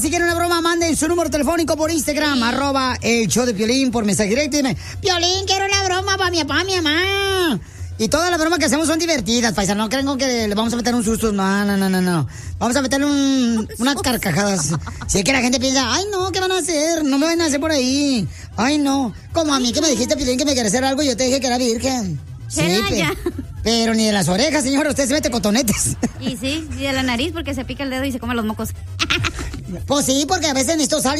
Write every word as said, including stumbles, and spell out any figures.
si quieren una broma, manden su número telefónico por Instagram, arroba el show de Piolín, por mensaje directo. Dime, Piolín, quiero una broma para mi papá, mi mamá. Y todas las bromas que hacemos son divertidas, paisano. No creen que le vamos a meter un susto. No, no, no, no, no. Vamos a meterle un, unas carcajadas. Si es que la gente piensa, ay, no, ¿qué van a hacer? No me van a hacer por ahí. Ay, no. Como a mí que me dijiste, Piolín, que me quería hacer algo y yo te dije que era virgen. Sí, pe pero ni de las orejas, señora. Usted se mete cotonetes. Y sí, y de la nariz porque se pica el dedo y se come los mocos. Pues sí, porque a veces necesito sal.